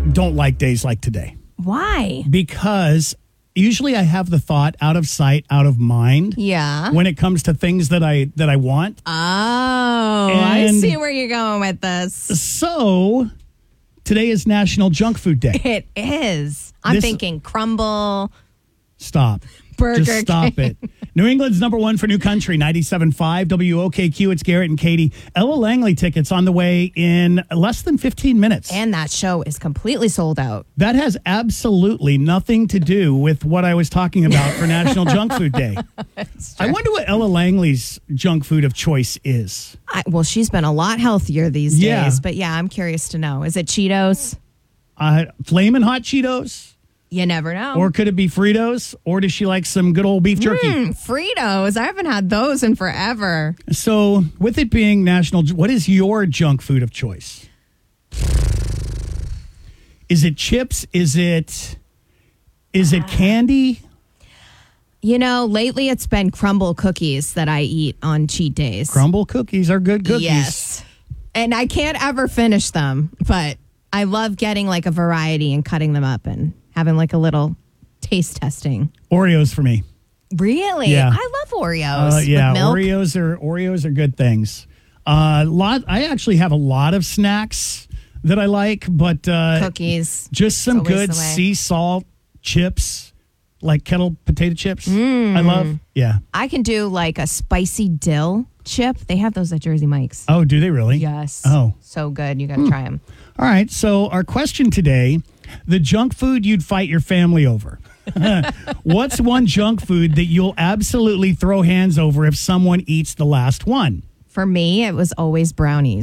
don't like days like today Why? because usually I have the thought out of sight, out of mind. Yeah. When it comes to things that I want. Oh, I And- see where you're going with this. So today is National Junk Food Day. It is. I'm This- thinking crumble. Stop. Burger Just stop King. it. New England's number one for New Country, 97.5 WOKQ. It's Garrett and Katie. Ella Langley tickets on the way in less than 15 minutes. And that show is completely sold out. That has absolutely nothing to do with what I was talking about for National Junk Food Day. I wonder what Ella Langley's junk food of choice is. Well, she's been a lot healthier these Yeah. days. But yeah, I'm curious to know. Is it Cheetos? Flamin' Hot Cheetos? You never know. Or could it be Fritos? Or does she like some good old beef jerky? Fritos. I haven't had those in forever. So, with it being national, what is your junk food of choice? Is it chips? Is it candy? You know, lately it's been crumble cookies that I eat on cheat days. Crumble cookies are good cookies. Yes. And I can't ever finish them, but I love getting like a variety and cutting them up and having like a little taste testing. Oreos for me. Really? Yeah. I love Oreos. Yeah, with milk. Oreos are good things. I actually have a lot of snacks that I like, but Cookies. just some It's always good the way. sea salt chips, like kettle potato chips. I love. Yeah. I can do like a spicy dill chip. They have those at Jersey Mike's. Oh, do they really? Yes. Oh. So good. You got to try them. All right. So our question today: the junk food you'd fight your family over. What's one junk food that you'll absolutely throw hands over if someone eats the last one? For me, it was always brownies.